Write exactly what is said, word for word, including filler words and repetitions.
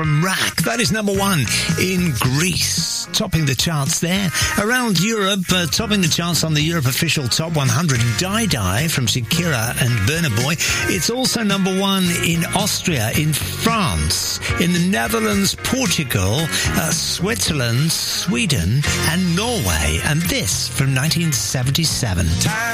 From Rack, that is number one in Greece, topping the charts there. Around Europe, uh, topping the charts on the Europe Official Top one hundred, Die Die from Shakira and Burna Boy. It's also number one in Austria, in France, in the Netherlands, Portugal, uh, Switzerland, Sweden and Norway. And this from nineteen seventy-seven.